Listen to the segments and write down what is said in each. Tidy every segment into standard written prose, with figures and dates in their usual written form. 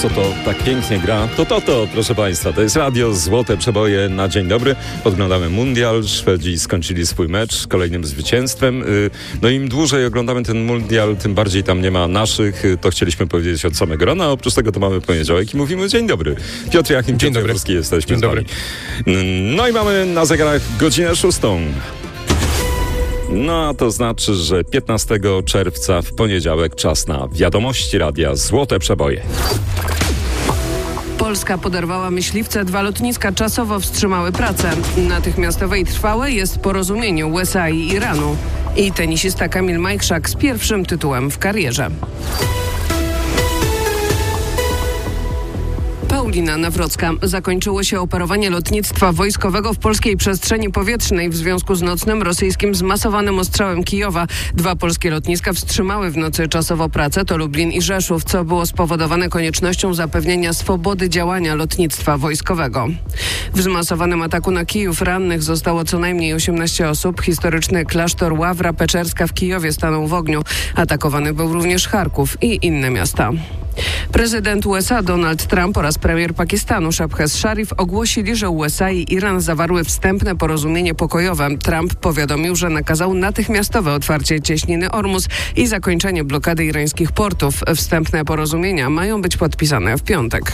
co to tak pięknie gra, to, proszę Państwa, to jest radio Złote Przeboje na dzień dobry. Podglądamy mundial, Szwedzi skończyli swój mecz kolejnym zwycięstwem. No im dłużej oglądamy ten mundial, tym bardziej tam nie ma naszych. To chcieliśmy powiedzieć od samego rana, a oprócz tego to mamy poniedziałek i mówimy dzień dobry. Piotr Jachim, dzień dobry. Jesteśmy dzień dobry. No i mamy na zegarach godzinę 6. No a to znaczy, że 15 czerwca w poniedziałek czas na wiadomości radia Złote Przeboje. Polska poderwała myśliwce, 2 lotniska czasowo wstrzymały pracę. Natychmiastowe i trwałe jest porozumienie USA i Iranu. I tenisista Kamil Majchrzak z pierwszym tytułem w karierze. Paulina Nawrocka. Zakończyło się operowanie lotnictwa wojskowego w polskiej przestrzeni powietrznej w związku z nocnym rosyjskim zmasowanym ostrzałem Kijowa. 2 polskie lotniska wstrzymały w nocy czasowo pracę, to Lublin i Rzeszów, co było spowodowane koniecznością zapewnienia swobody działania lotnictwa wojskowego. W zmasowanym ataku na Kijów rannych zostało co najmniej 18 osób. Historyczny klasztor Ławra Peczerska w Kijowie stanął w ogniu. Atakowany był również Charków i inne miasta. Prezydent USA Donald Trump oraz premier Pakistanu Shehbaz Sharif ogłosili, że USA i Iran zawarły wstępne porozumienie pokojowe. Trump powiadomił, że nakazał natychmiastowe otwarcie cieśniny Ormus i zakończenie blokady irańskich portów. Wstępne porozumienia mają być podpisane w piątek.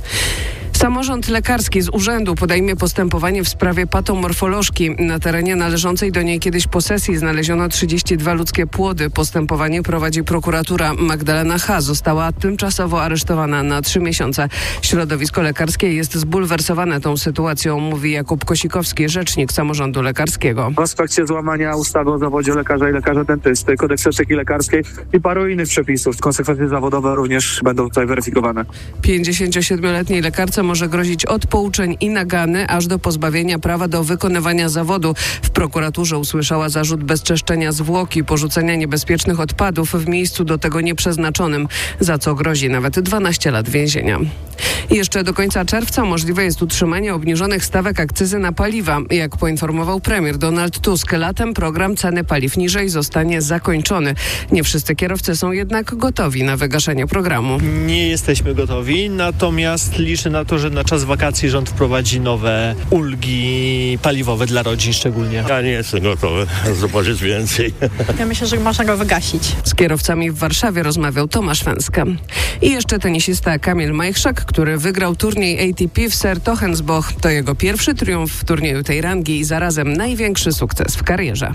Samorząd lekarski z urzędu podejmie postępowanie w sprawie patomorfolożki. Na terenie należącej do niej kiedyś posesji znaleziono 32 ludzkie płody. Postępowanie prowadzi prokuratura. Magdalena H. została tymczasowo aresztowana na 3 miesiące. Środowisko lekarskie jest zbulwersowane tą sytuacją, mówi Jakub Kosikowski, rzecznik samorządu lekarskiego. W aspekcie złamania ustawy o zawodzie lekarza i lekarza dentysty, kodeksu etyki lekarskiej i paru innych przepisów. Konsekwencje zawodowe również będą tutaj weryfikowane. 57-letniej lekarce może grozić od pouczeń i nagany, aż do pozbawienia prawa do wykonywania zawodu. W prokuraturze usłyszała zarzut bezczeszczenia zwłoki, porzucenia niebezpiecznych odpadów w miejscu do tego nieprzeznaczonym, za co grozi nawet 12 lat więzienia. I jeszcze do końca czerwca możliwe jest utrzymanie obniżonych stawek akcyzy na paliwa. Jak poinformował premier Donald Tusk, latem program ceny paliw niżej zostanie zakończony. Nie wszyscy kierowcy są jednak gotowi na wygaszenie programu. Nie jesteśmy gotowi, natomiast liczę na to, że na czas wakacji rząd wprowadzi nowe ulgi paliwowe dla rodzin szczególnie. Ja nie jestem gotowy zobaczyć więcej. Ja myślę, że można go wygasić. Z kierowcami w Warszawie rozmawiał Tomasz Węska. I jeszcze tenisista Kamil Majchrzak, który wygrał turniej ATP w Sertochensboch. To jego pierwszy triumf w turnieju tej rangi i zarazem największy sukces w karierze.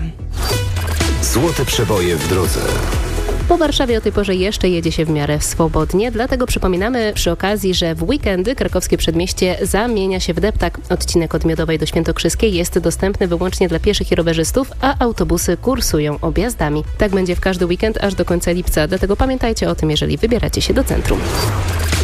Złote Przeboje w drodze. Po Warszawie o tej porze jeszcze jedzie się w miarę swobodnie, dlatego przypominamy przy okazji, że w weekendy krakowskie przedmieście zamienia się w deptak. Odcinek od Miodowej do Świętokrzyskiej jest dostępny wyłącznie dla pieszych i rowerzystów, a autobusy kursują objazdami. Tak będzie w każdy weekend aż do końca lipca, dlatego pamiętajcie o tym, jeżeli wybieracie się do centrum.